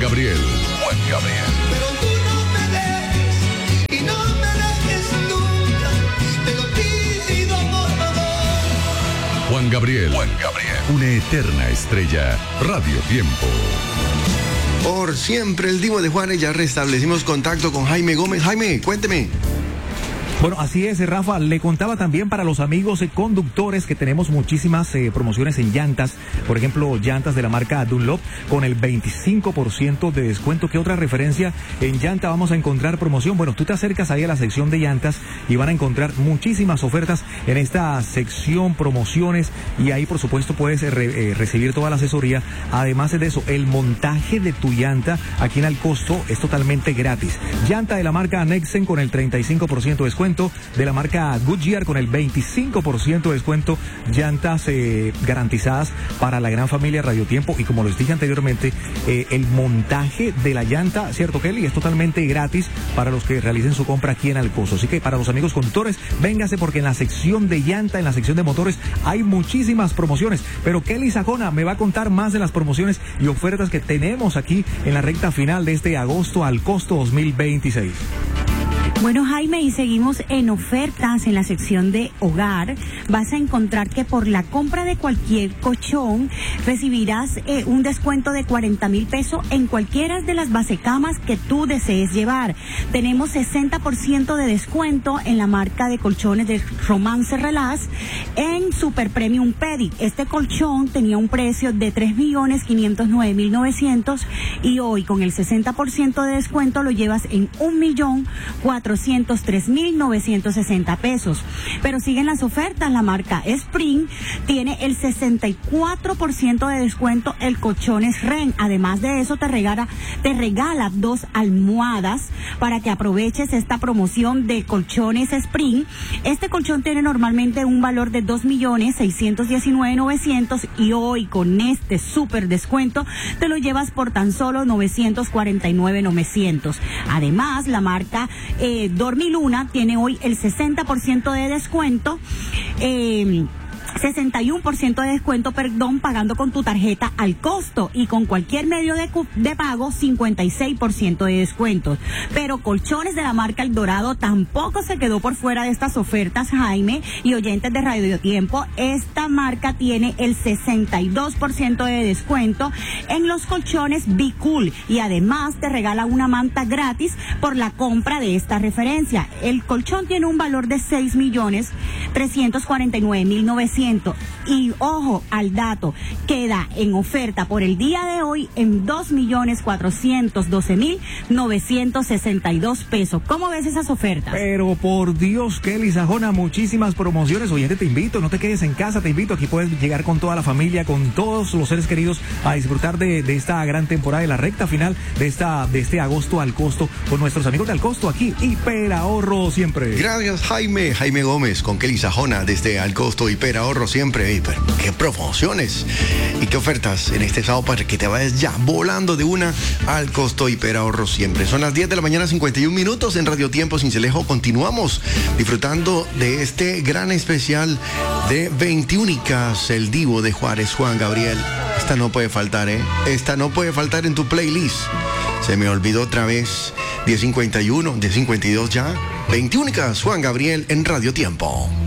Gabriel. Juan Gabriel. Pero tú no me dejes y no me dejes nunca. Te lo pido por favor. Juan Gabriel. Juan Gabriel. Una eterna estrella. Radio Tiempo. Por siempre, el Divo de Juanes. Ya restablecimos contacto con Jaime Gómez. Jaime, cuénteme. Bueno, así es, Rafa. Le contaba también para los amigos conductores que tenemos muchísimas promociones en llantas. Por ejemplo, llantas de la marca Dunlop con el 25% de descuento. ¿Qué otra referencia en llanta vamos a encontrar promoción? Bueno, tú te acercas ahí a la sección de llantas y van a encontrar muchísimas ofertas en esta sección promociones, y ahí por supuesto puedes recibir toda la asesoría. Además de eso, el montaje de tu llanta aquí en Alcosto es totalmente gratis. Llanta de la marca Nexen con el 35% de descuento, de la marca Goodyear con el 25% de descuento, llantas garantizadas para la gran familia Radio Tiempo. Y como les dije anteriormente, el montaje de la llanta, ¿cierto, Kelly? Es totalmente gratis para los que realicen su compra aquí en Alcosto. Así que para los amigos conductores, véngase, porque en la sección de llanta, en la sección de motores, hay muchísimas promociones. Pero Kelly Sajona me va a contar más de las promociones y ofertas que tenemos aquí en la recta final de este agosto Alcosto 2026. Bueno, Jaime, y seguimos en ofertas en la sección de hogar. Vas a encontrar que por la compra de cualquier colchón recibirás un descuento de 40,000 pesos en cualquiera de las basecamas que tú desees llevar. Tenemos 60% de descuento en la marca de colchones de Romance Relax en Super Premium Pedic. Este colchón tenía un precio de 3.509.900 y hoy con el 60% de descuento lo llevas en 1.403.960 pesos. Pero siguen las ofertas. La marca Spring tiene el 64% de descuento el colchones Ren. Además de eso te regala 2 almohadas para que aproveches esta promoción de colchones Spring. Este colchón tiene normalmente un valor de 2.619.900 y hoy con este súper descuento te lo llevas por tan solo 949.900. Además, la marca Dormiluna tiene hoy el 60% de descuento. 61% de descuento, pagando con tu tarjeta Alcosto, y con cualquier medio de pago 56% de descuento. Pero colchones de la marca El Dorado tampoco se quedó por fuera de estas ofertas, Jaime y oyentes de Radio Tiempo. Esta marca tiene el 62% de descuento en los colchones Be Cool, y además te regala una manta gratis por la compra de esta referencia. El colchón tiene un valor de 6.349.900. Y ojo al dato, queda en oferta por el día de hoy en 2.412.962 pesos. ¿Cómo ves esas ofertas? Pero por Dios, Kelly Sajona, muchísimas promociones. Oyente, te invito, no te quedes en casa, te invito. Aquí puedes llegar con toda la familia, con todos los seres queridos, a disfrutar de esta gran temporada, de la recta final de este agosto Alcosto, con nuestros amigos de Alcosto aquí, Hiperahorro siempre. Gracias, Jaime. Jaime Gómez con Kelly Sajona desde Alcosto, Hiperahorro siempre. Qué promociones y qué ofertas en este sábado para que te vayas ya volando de una al Costo Hiperahorro siempre. Son las 10 de la mañana, 51 minutos en Radio Tiempo Cincelejo. Continuamos disfrutando de este gran especial de 21icas, el Divo de Juárez, Juan Gabriel. Esta no puede faltar, Esta no puede faltar en tu playlist. Se me olvidó otra vez. 10:51, 10:52 ya. 21icas, Juan Gabriel en Radio Tiempo.